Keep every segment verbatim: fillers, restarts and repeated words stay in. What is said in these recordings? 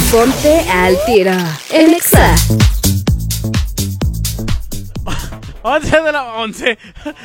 Ponte al tiro en Exa. once de la... once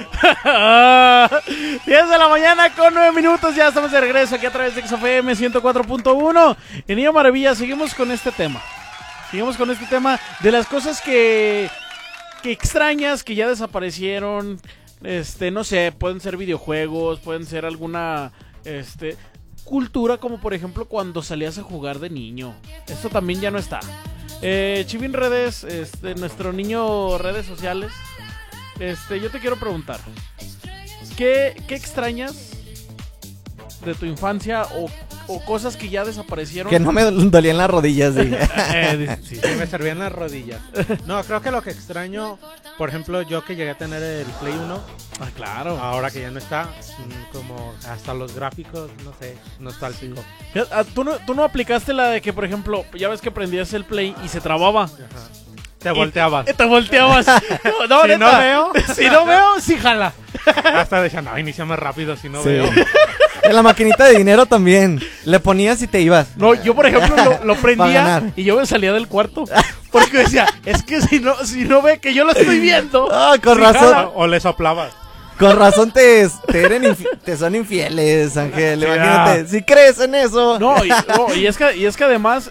diez de la mañana con nueve minutos. Ya estamos de regreso aquí a través de X F M ciento cuatro punto uno. En Niño Maravilla seguimos con este tema. Seguimos con este tema de las cosas que... que extrañas, que ya desaparecieron. Este, no sé, pueden ser videojuegos, pueden ser alguna... Este... cultura, como por ejemplo cuando salías a jugar de niño. Esto también ya no está. eh, Chivín Redes, este, nuestro niño redes sociales. Este, yo te quiero preguntar, ¿qué, qué extrañas de tu infancia o, o cosas que ya desaparecieron? Que no me dolían las rodillas, sí. eh, sí. Que me servían las rodillas. No, creo que lo que extraño, por ejemplo, yo que llegué a tener el Play uno, Ah, claro. ahora que ya no está, como hasta los gráficos, no sé, nostálgico. Ah, ¿Tú no, tú no aplicaste la de que, por ejemplo, ya ves que prendías el Play y se trababa? Ajá. Te volteabas. Y, te volteabas. No, no, Si neta. no veo. Si no veo, sí jala. Hasta decían, no, inicia más rápido si no Sí. veo. En la maquinita de dinero también. Le ponías y te ibas. No, yo por ejemplo lo, lo Pa' prendía ganar. y yo me salía del cuarto. Porque decía, es que si no, si no ve que yo lo estoy viendo. Ah, con sí razón. jala. O le soplabas. Con razón te, te, eran infi- te son infieles, Ángel. Sí, Imagínate. ah. Si crees en eso. No, y, no, y es que, y es que además